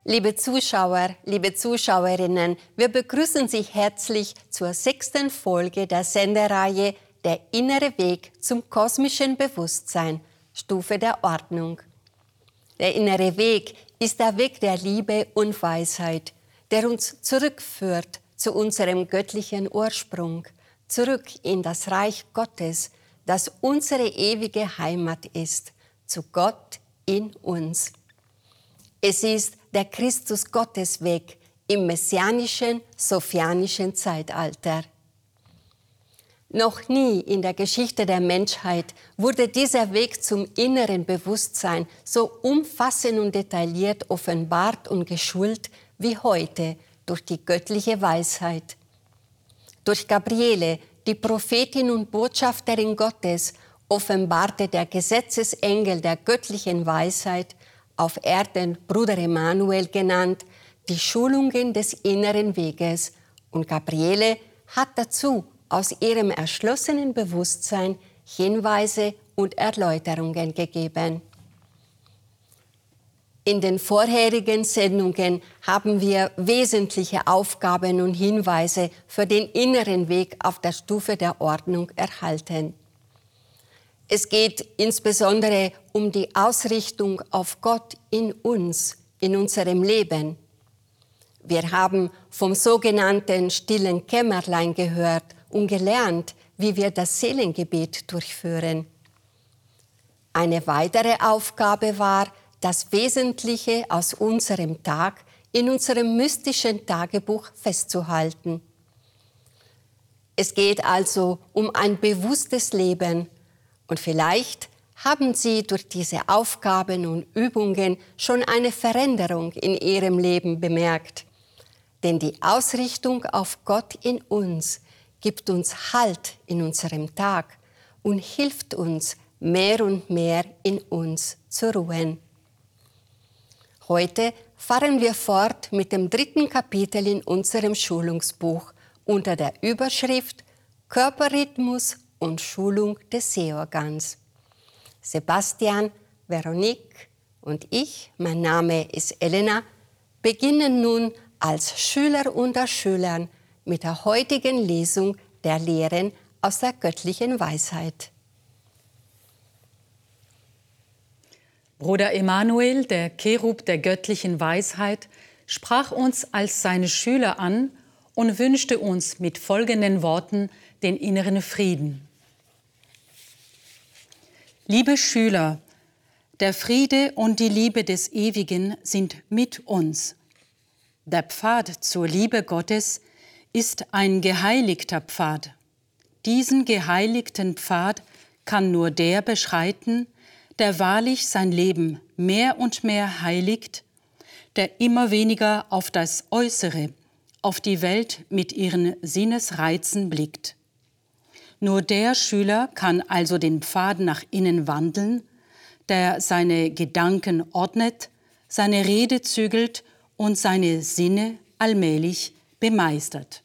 Liebe Zuschauer, liebe Zuschauerinnen, wir begrüßen Sie herzlich zur 6. Folge der Sendereihe Der innere Weg zum kosmischen Bewusstsein, Stufe der Ordnung. Der innere Weg ist der Weg der Liebe und Weisheit, der uns zurückführt zu unserem göttlichen Ursprung, zurück in das Reich Gottes, das unsere ewige Heimat ist, zu Gott in uns. Es ist der Christus-Gottes-Weg im messianischen, sophianischen Zeitalter. Noch nie in der Geschichte der Menschheit wurde dieser Weg zum inneren Bewusstsein so umfassend und detailliert offenbart und geschult wie heute durch die göttliche Weisheit. Durch Gabriele, die Prophetin und Botschafterin Gottes, offenbarte der Gesetzesengel der göttlichen Weisheit, auf Erden Bruder Emanuel genannt, die Schulungen des inneren Weges, und Gabriele hat dazu aus ihrem erschlossenen Bewusstsein Hinweise und Erläuterungen gegeben. In den vorherigen Sendungen haben wir wesentliche Aufgaben und Hinweise für den inneren Weg auf der Stufe der Ordnung erhalten. Es geht insbesondere um die Ausrichtung auf Gott in uns, in unserem Leben. Wir haben vom sogenannten stillen Kämmerlein gehört und gelernt, wie wir das Seelengebet durchführen. Eine weitere Aufgabe war, das Wesentliche aus unserem Tag in unserem mystischen Tagebuch festzuhalten. Es geht also um ein bewusstes Leben. Und vielleicht haben Sie durch diese Aufgaben und Übungen schon eine Veränderung in Ihrem Leben bemerkt. Denn die Ausrichtung auf Gott in uns gibt uns Halt in unserem Tag und hilft uns, mehr und mehr in uns zu ruhen. Heute fahren wir fort mit dem 3. Kapitel in unserem Schulungsbuch unter der Überschrift Körperrhythmus und Schulung des Sehorgans. Sebastian, Veronique und ich, mein Name ist Elena, beginnen nun als Schüler unter Schülern mit der heutigen Lesung der Lehren aus der göttlichen Weisheit. Bruder Emanuel, der Cherub der göttlichen Weisheit, sprach uns als seine Schüler an und wünschte uns mit folgenden Worten den inneren Frieden. Liebe Schüler, der Friede und die Liebe des Ewigen sind mit uns. Der Pfad zur Liebe Gottes ist ein geheiligter Pfad. Diesen geheiligten Pfad kann nur der beschreiten, der wahrlich sein Leben mehr und mehr heiligt, der immer weniger auf das Äußere, auf die Welt mit ihren Sinnesreizen blickt. Nur der Schüler kann also den Pfad nach innen wandeln, der seine Gedanken ordnet, seine Rede zügelt und seine Sinne allmählich bemeistert.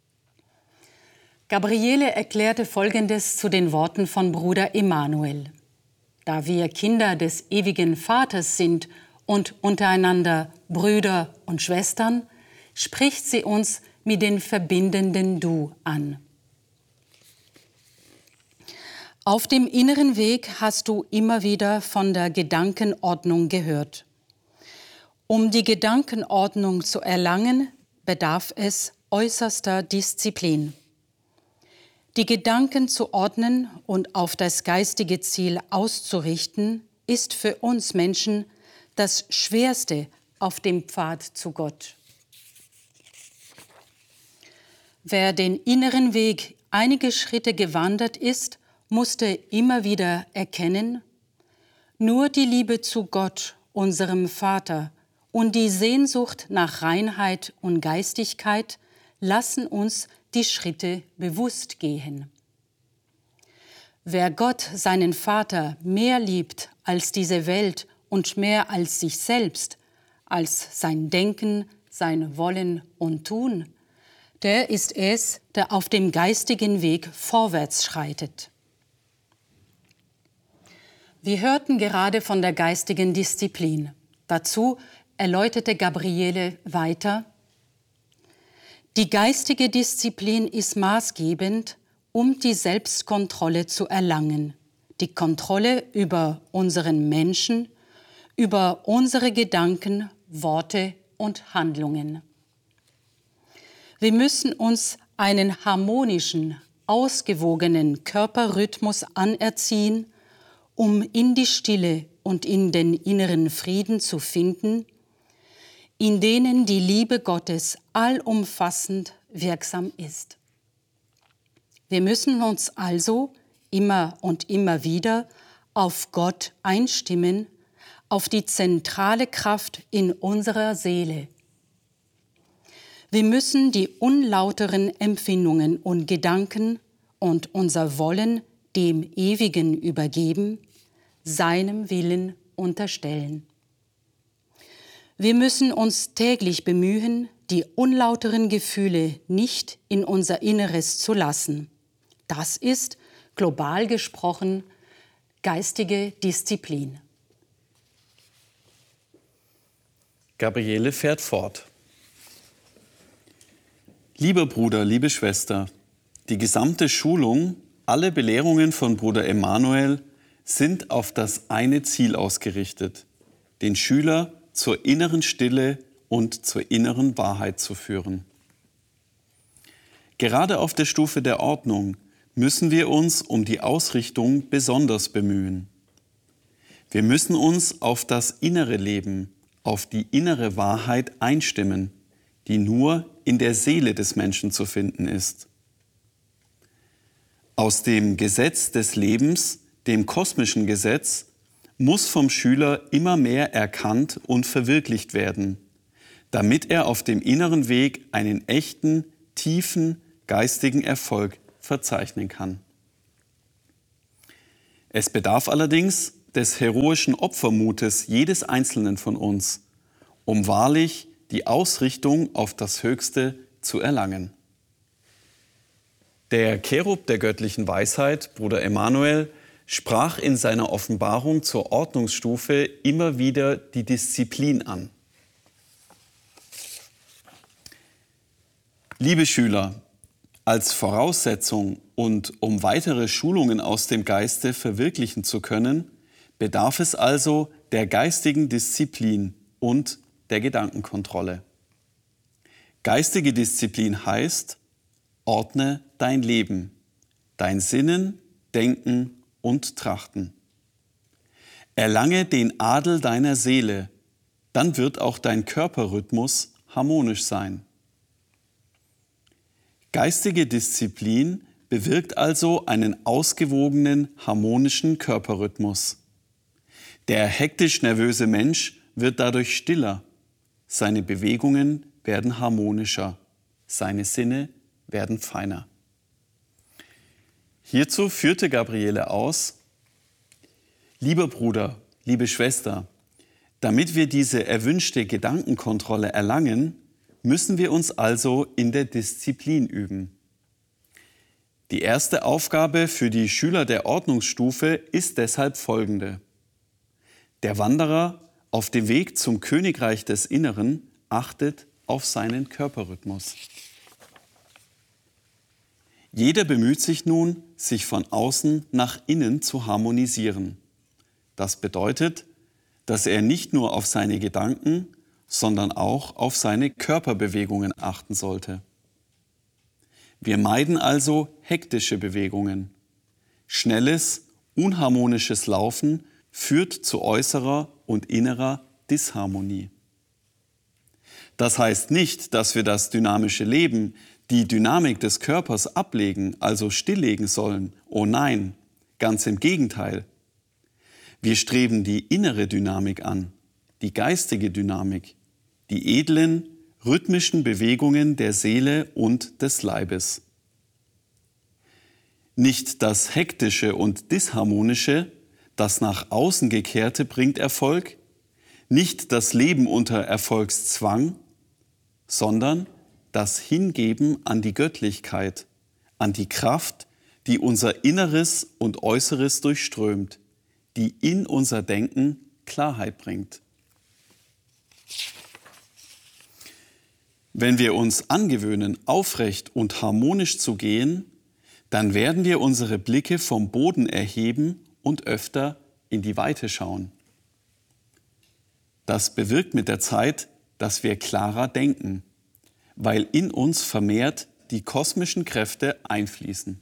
Gabriele erklärte Folgendes zu den Worten von Bruder Emanuel. Da wir Kinder des ewigen Vaters sind und untereinander Brüder und Schwestern, spricht sie uns mit den verbindenden Du an. Auf dem inneren Weg hast du immer wieder von der Gedankenordnung gehört. Um die Gedankenordnung zu erlangen, bedarf es äußerster Disziplin. Die Gedanken zu ordnen und auf das geistige Ziel auszurichten, ist für uns Menschen das Schwerste auf dem Pfad zu Gott. Wer den inneren Weg einige Schritte gewandert ist, musste immer wieder erkennen, nur die Liebe zu Gott, unserem Vater, und die Sehnsucht nach Reinheit und Geistigkeit lassen uns die Schritte bewusst gehen. Wer Gott, seinen Vater, mehr liebt als diese Welt und mehr als sich selbst, als sein Denken, sein Wollen und Tun, der ist es, der auf dem geistigen Weg vorwärts schreitet. Wir hörten gerade von der geistigen Disziplin. Dazu erläuterte Gabriele weiter: Die geistige Disziplin ist maßgebend, um die Selbstkontrolle zu erlangen, die Kontrolle über unseren Menschen, über unsere Gedanken, Worte und Handlungen. Wir müssen uns einen harmonischen, ausgewogenen Körperrhythmus anerziehen, um in die Stille und in den inneren Frieden zu finden, in denen die Liebe Gottes allumfassend wirksam ist. Wir müssen uns also immer und immer wieder auf Gott einstimmen, auf die zentrale Kraft in unserer Seele. Wir müssen die unlauteren Empfindungen und Gedanken und unser Wollen dem Ewigen übergeben, seinem Willen unterstellen. Wir müssen uns täglich bemühen, die unlauteren Gefühle nicht in unser Inneres zu lassen. Das ist, global gesprochen, geistige Disziplin. Gabriele fährt fort. Lieber Bruder, liebe Schwester, die gesamte Schulung, alle Belehrungen von Bruder Emanuel sind auf das eine Ziel ausgerichtet, den Schüler zur inneren Stille und zur inneren Wahrheit zu führen. Gerade auf der Stufe der Ordnung müssen wir uns um die Ausrichtung besonders bemühen. Wir müssen uns auf das innere Leben, auf die innere Wahrheit einstimmen, die nur in der Seele des Menschen zu finden ist. Aus dem Gesetz des Lebens, dem kosmischen Gesetz, muss vom Schüler immer mehr erkannt und verwirklicht werden, damit er auf dem inneren Weg einen echten, tiefen, geistigen Erfolg verzeichnen kann. Es bedarf allerdings des heroischen Opfermutes jedes Einzelnen von uns, um wahrlich die Ausrichtung auf das Höchste zu erlangen. Der Cherub der göttlichen Weisheit, Bruder Emanuel, sprach in seiner Offenbarung zur Ordnungsstufe immer wieder die Disziplin an. Liebe Schüler, als Voraussetzung und um weitere Schulungen aus dem Geiste verwirklichen zu können, bedarf es also der geistigen Disziplin und der Gedankenkontrolle. Geistige Disziplin heißt, ordne dein Leben, dein Sinnen, Denken und Trachten. Erlange den Adel deiner Seele, dann wird auch dein Körperrhythmus harmonisch sein. Geistige Disziplin bewirkt also einen ausgewogenen, harmonischen Körperrhythmus. Der hektisch-nervöse Mensch wird dadurch stiller, seine Bewegungen werden harmonischer, seine Sinne werden feiner. Hierzu führte Gabriele aus: Lieber Bruder, liebe Schwester, damit wir diese erwünschte Gedankenkontrolle erlangen, müssen wir uns also in der Disziplin üben. Die erste Aufgabe für die Schüler der Ordnungsstufe ist deshalb folgende: Der Wanderer auf dem Weg zum Königreich des Inneren achtet auf seinen Körperrhythmus. Jeder bemüht sich nun, sich von außen nach innen zu harmonisieren. Das bedeutet, dass er nicht nur auf seine Gedanken, sondern auch auf seine Körperbewegungen achten sollte. Wir meiden also hektische Bewegungen. Schnelles, unharmonisches Laufen führt zu äußerer und innerer Disharmonie. Das heißt nicht, dass wir das dynamische Leben, die Dynamik des Körpers ablegen, also stilllegen sollen. Oh nein, ganz im Gegenteil. Wir streben die innere Dynamik an, die geistige Dynamik, die edlen, rhythmischen Bewegungen der Seele und des Leibes. Nicht das Hektische und Disharmonische, das nach außen Gekehrte bringt Erfolg, nicht das Leben unter Erfolgszwang, sondern das Hingeben an die Göttlichkeit, an die Kraft, die unser Inneres und Äußeres durchströmt, die in unser Denken Klarheit bringt. Wenn wir uns angewöhnen, aufrecht und harmonisch zu gehen, dann werden wir unsere Blicke vom Boden erheben und öfter in die Weite schauen. Das bewirkt mit der Zeit, dass wir klarer denken, weil in uns vermehrt die kosmischen Kräfte einfließen.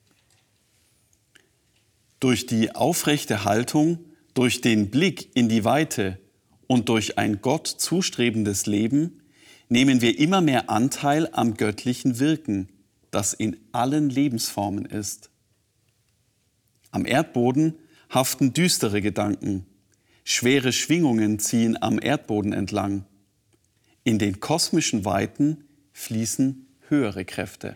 Durch die aufrechte Haltung, durch den Blick in die Weite und durch ein Gott zustrebendes Leben nehmen wir immer mehr Anteil am göttlichen Wirken, das in allen Lebensformen ist. Am Erdboden haften düstere Gedanken, schwere Schwingungen ziehen am Erdboden entlang. In den kosmischen Weiten fließen höhere Kräfte.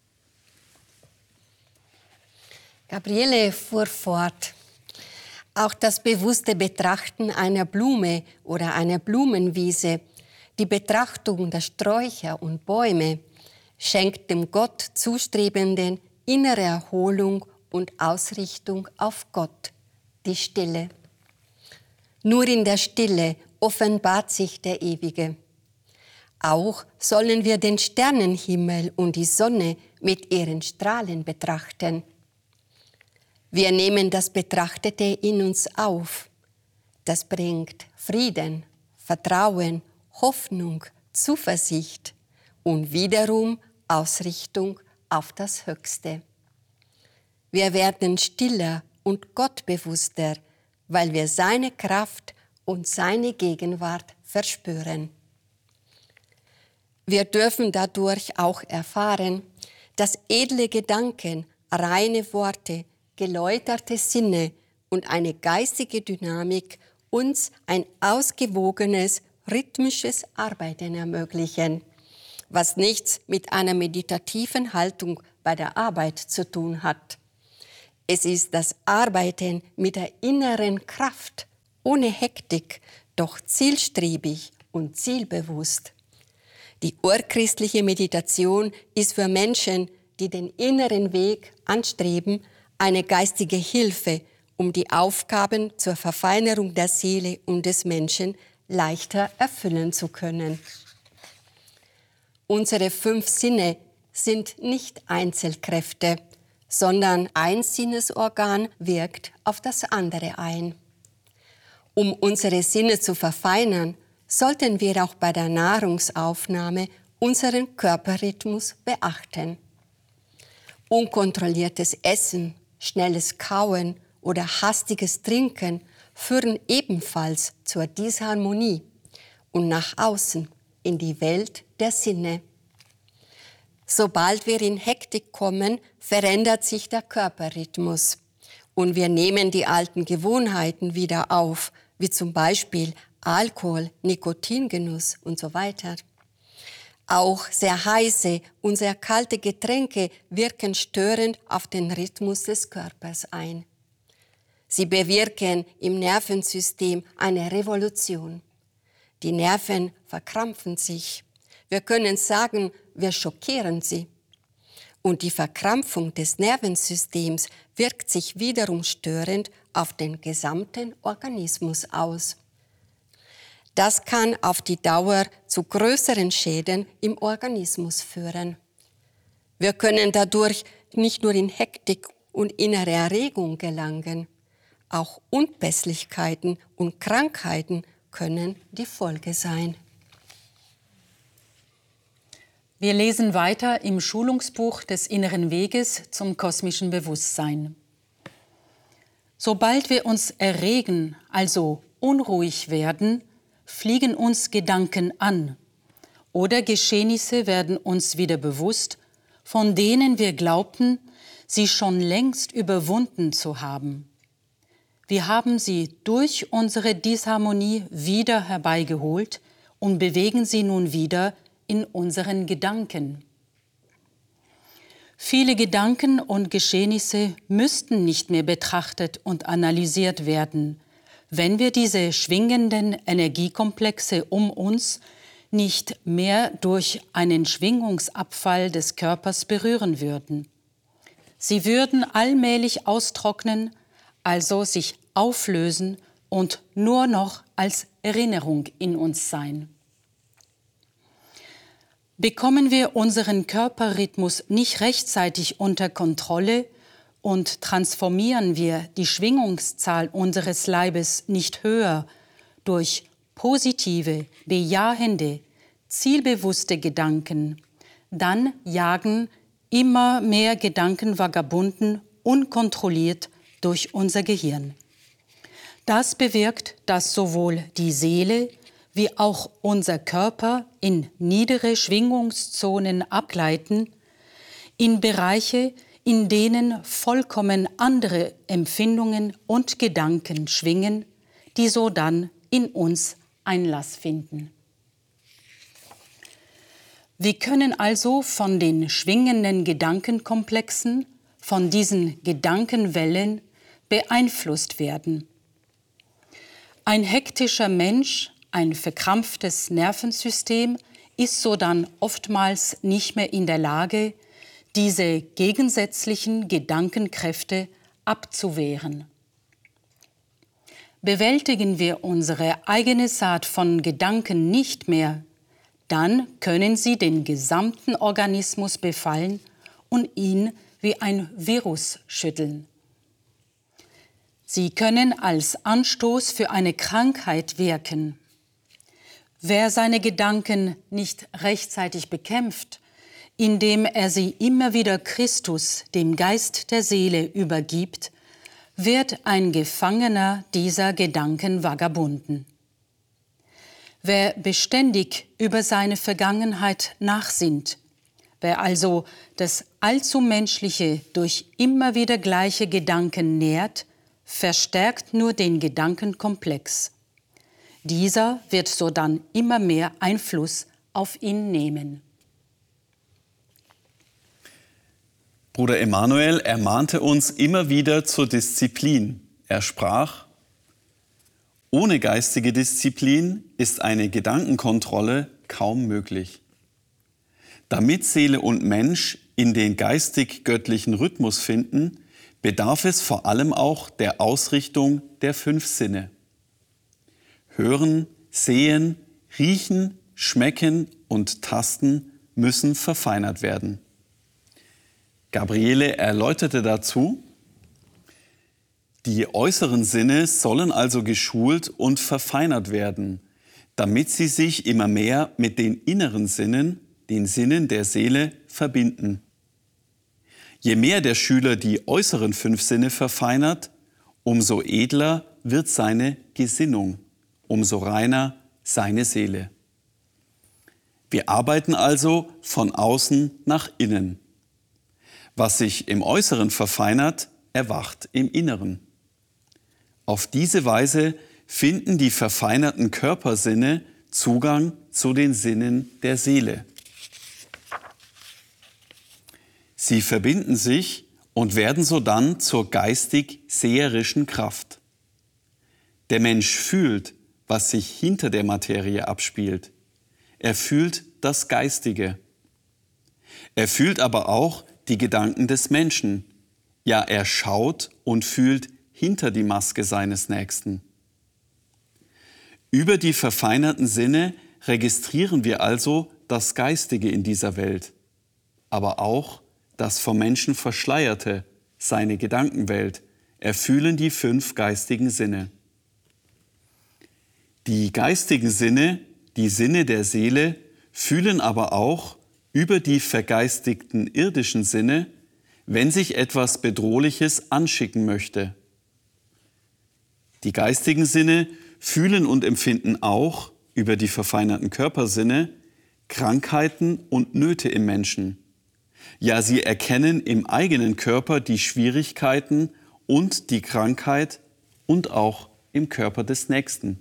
Gabriele fuhr fort. Auch das bewusste Betrachten einer Blume oder einer Blumenwiese, die Betrachtung der Sträucher und Bäume, schenkt dem Gott Zustrebenden innere Erholung und Ausrichtung auf Gott, die Stille. Nur in der Stille offenbart sich der Ewige. Auch sollen wir den Sternenhimmel und die Sonne mit ihren Strahlen betrachten. Wir nehmen das Betrachtete in uns auf. Das bringt Frieden, Vertrauen, Hoffnung, Zuversicht und wiederum Ausrichtung auf das Höchste. Wir werden stiller und gottbewusster, weil wir seine Kraft und seine Gegenwart verspüren. Wir dürfen dadurch auch erfahren, dass edle Gedanken, reine Worte, geläuterte Sinne und eine geistige Dynamik uns ein ausgewogenes, rhythmisches Arbeiten ermöglichen, was nichts mit einer meditativen Haltung bei der Arbeit zu tun hat. Es ist das Arbeiten mit der inneren Kraft, ohne Hektik, doch zielstrebig und zielbewusst. Die urchristliche Meditation ist für Menschen, die den inneren Weg anstreben, eine geistige Hilfe, um die Aufgaben zur Verfeinerung der Seele und des Menschen leichter erfüllen zu können. Unsere 5 Sinne sind nicht Einzelkräfte, sondern ein Sinnesorgan wirkt auf das andere ein. Um unsere Sinne zu verfeinern, sollten wir auch bei der Nahrungsaufnahme unseren Körperrhythmus beachten. Unkontrolliertes Essen, schnelles Kauen oder hastiges Trinken führen ebenfalls zur Disharmonie und nach außen in die Welt der Sinne. Sobald wir in Hektik kommen, verändert sich der Körperrhythmus und wir nehmen die alten Gewohnheiten wieder auf, wie zum Beispiel Alkohol, Nikotingenuss und so weiter. Auch sehr heiße und sehr kalte Getränke wirken störend auf den Rhythmus des Körpers ein. Sie bewirken im Nervensystem eine Revolution. Die Nerven verkrampfen sich. Wir können sagen, wir schockieren sie. Und die Verkrampfung des Nervensystems wirkt sich wiederum störend auf den gesamten Organismus aus. Das kann auf die Dauer zu größeren Schäden im Organismus führen. Wir können dadurch nicht nur in Hektik und innere Erregung gelangen, auch Unpässlichkeiten und Krankheiten können die Folge sein. Wir lesen weiter im Schulungsbuch des Inneren Weges zum kosmischen Bewusstsein. Sobald wir uns erregen, also unruhig werden, fliegen uns Gedanken an oder Geschehnisse werden uns wieder bewusst, von denen wir glaubten, sie schon längst überwunden zu haben. Wir haben sie durch unsere Disharmonie wieder herbeigeholt und bewegen sie nun wieder in unseren Gedanken. Viele Gedanken und Geschehnisse müssten nicht mehr betrachtet und analysiert werden, wenn wir diese schwingenden Energiekomplexe um uns nicht mehr durch einen Schwingungsabfall des Körpers berühren würden. Sie würden allmählich austrocknen, also sich auflösen und nur noch als Erinnerung in uns sein. Bekommen wir unseren Körperrhythmus nicht rechtzeitig unter Kontrolle und transformieren wir die Schwingungszahl unseres Leibes nicht höher durch positive, bejahende, zielbewusste Gedanken, dann jagen immer mehr Gedankenvagabunden unkontrolliert durch unser Gehirn. Das bewirkt, dass sowohl die Seele wie auch unser Körper in niedere Schwingungszonen abgleiten, in Bereiche, in denen vollkommen andere Empfindungen und Gedanken schwingen, die so dann in uns Einlass finden. Wir können also von den schwingenden Gedankenkomplexen, von diesen Gedankenwellen beeinflusst werden. Ein hektischer Mensch, ein verkrampftes Nervensystem ist so dann oftmals nicht mehr in der Lage, diese gegensätzlichen Gedankenkräfte abzuwehren. Bewältigen wir unsere eigene Saat von Gedanken nicht mehr, dann können sie den gesamten Organismus befallen und ihn wie ein Virus schütteln. Sie können als Anstoß für eine Krankheit wirken. Wer seine Gedanken nicht rechtzeitig bekämpft, indem er sie immer wieder Christus, dem Geist der Seele, übergibt, wird ein Gefangener dieser Gedankenvagabunden. Wer beständig über seine Vergangenheit nachsinnt, wer also das Allzumenschliche durch immer wieder gleiche Gedanken nährt, verstärkt nur den Gedankenkomplex. Dieser wird sodann immer mehr Einfluss auf ihn nehmen. Bruder Emanuel ermahnte uns immer wieder zur Disziplin. Er sprach: Ohne geistige Disziplin ist eine Gedankenkontrolle kaum möglich. Damit Seele und Mensch in den geistig-göttlichen Rhythmus finden, bedarf es vor allem auch der Ausrichtung der 5 Sinne. Hören, sehen, riechen, schmecken und tasten müssen verfeinert werden. Gabriele erläuterte dazu: Die äußeren Sinne sollen also geschult und verfeinert werden, damit sie sich immer mehr mit den inneren Sinnen, den Sinnen der Seele, verbinden. Je mehr der Schüler die äußeren 5 Sinne verfeinert, umso edler wird seine Gesinnung, umso reiner seine Seele. Wir arbeiten also von außen nach innen. Was sich im Äußeren verfeinert, erwacht im Inneren. Auf diese Weise finden die verfeinerten Körpersinne Zugang zu den Sinnen der Seele. Sie verbinden sich und werden sodann zur geistig-seherischen Kraft. Der Mensch fühlt, was sich hinter der Materie abspielt. Er fühlt das Geistige. Er fühlt aber auch die Gedanken des Menschen. Ja, er schaut und fühlt hinter die Maske seines Nächsten. Über die verfeinerten Sinne registrieren wir also das Geistige in dieser Welt, aber auch das vom Menschen Verschleierte, seine Gedankenwelt, erfühlen die 5 geistigen Sinne. Die geistigen Sinne, die Sinne der Seele, fühlen aber auch über die vergeistigten irdischen Sinne, wenn sich etwas Bedrohliches anschicken möchte. Die geistigen Sinne fühlen und empfinden auch über die verfeinerten Körpersinne Krankheiten und Nöte im Menschen. Ja, sie erkennen im eigenen Körper die Schwierigkeiten und die Krankheit und auch im Körper des Nächsten.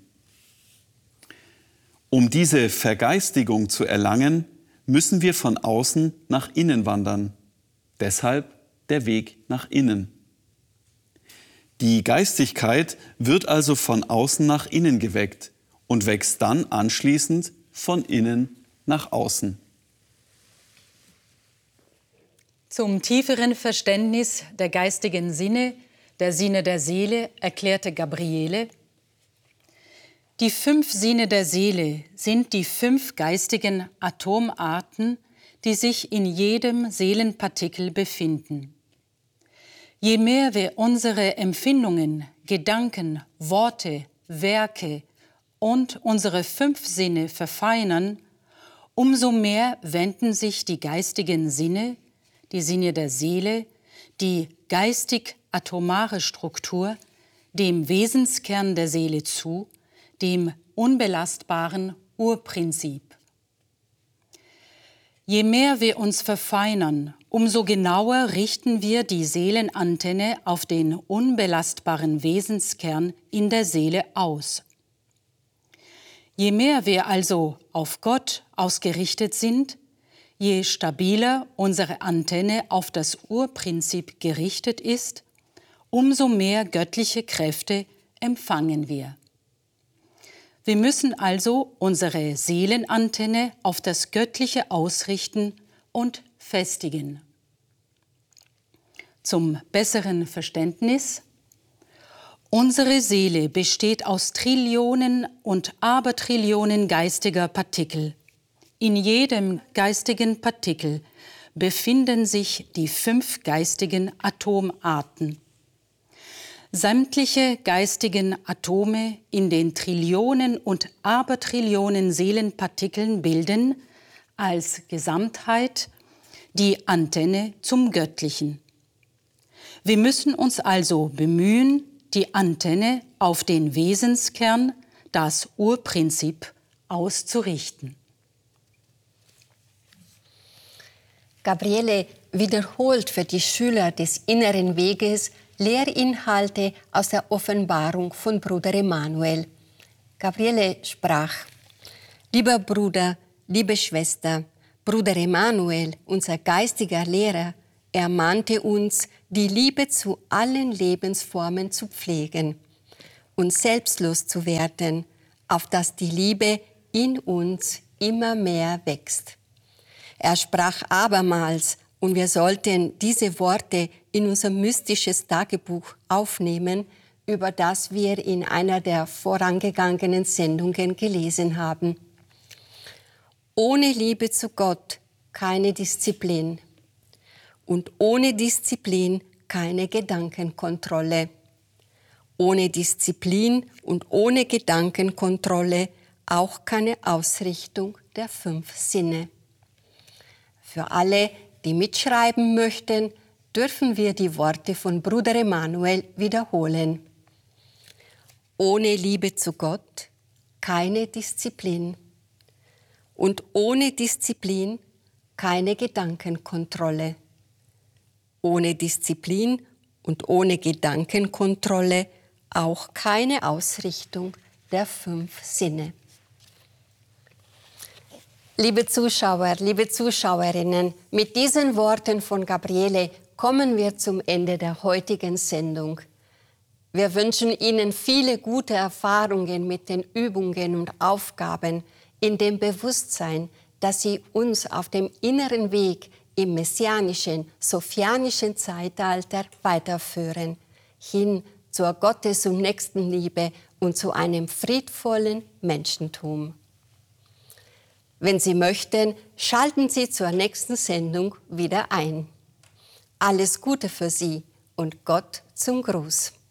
Um diese Vergeistigung zu erlangen, müssen wir von außen nach innen wandern. Deshalb der Weg nach innen. Die Geistigkeit wird also von außen nach innen geweckt und wächst dann anschließend von innen nach außen. Zum tieferen Verständnis der geistigen Sinne, der Sinne der Seele, erklärte Gabriele: Die 5 Sinne der Seele sind die 5 geistigen Atomarten, die sich in jedem Seelenpartikel befinden. Je mehr wir unsere Empfindungen, Gedanken, Worte, Werke und unsere 5 Sinne verfeinern, umso mehr wenden sich die geistigen Sinne, die Sinne der Seele, die geistig-atomare Struktur, dem Wesenskern der Seele zu, dem unbelastbaren Urprinzip. Je mehr wir uns verfeinern, umso genauer richten wir die Seelenantenne auf den unbelastbaren Wesenskern in der Seele aus. Je mehr wir also auf Gott ausgerichtet sind, je stabiler unsere Antenne auf das Urprinzip gerichtet ist, umso mehr göttliche Kräfte empfangen wir. Wir müssen also unsere Seelenantenne auf das Göttliche ausrichten und festigen. Zum besseren Verständnis: Unsere Seele besteht aus Trillionen und Abertrillionen geistiger Partikel. In jedem geistigen Partikel befinden sich die 5 geistigen Atomarten. Sämtliche geistigen Atome in den Trillionen und Abertrillionen Seelenpartikeln bilden als Gesamtheit die Antenne zum Göttlichen. Wir müssen uns also bemühen, die Antenne auf den Wesenskern, das Urprinzip, auszurichten. Gabriele wiederholt für die Schüler des inneren Weges Lehrinhalte aus der Offenbarung von Bruder Emanuel. Gabriele sprach: Lieber Bruder, liebe Schwester, Bruder Emanuel, unser geistiger Lehrer, ermahnte uns, die Liebe zu allen Lebensformen zu pflegen und selbstlos zu werden, auf dass die Liebe in uns immer mehr wächst. Er sprach abermals, und wir sollten diese Worte in unser mystisches Tagebuch aufnehmen, über das wir in einer der vorangegangenen Sendungen gelesen haben. Ohne Liebe zu Gott keine Disziplin und ohne Disziplin keine Gedankenkontrolle. Ohne Disziplin und ohne Gedankenkontrolle auch keine Ausrichtung der 5 Sinne. Für alle, die mitschreiben möchten, dürfen wir die Worte von Bruder Emanuel wiederholen. Ohne Liebe zu Gott keine Disziplin und ohne Disziplin keine Gedankenkontrolle. Ohne Disziplin und ohne Gedankenkontrolle auch keine Ausrichtung der 5 Sinne. Liebe Zuschauer, liebe Zuschauerinnen, mit diesen Worten von Gabriele kommen wir zum Ende der heutigen Sendung. Wir wünschen Ihnen viele gute Erfahrungen mit den Übungen und Aufgaben in dem Bewusstsein, dass sie uns auf dem inneren Weg im messianischen, sophianischen Zeitalter weiterführen, hin zur Gottes- und Nächstenliebe und zu einem friedvollen Menschentum. Wenn Sie möchten, schalten Sie zur nächsten Sendung wieder ein. Alles Gute für Sie und Gott zum Gruß.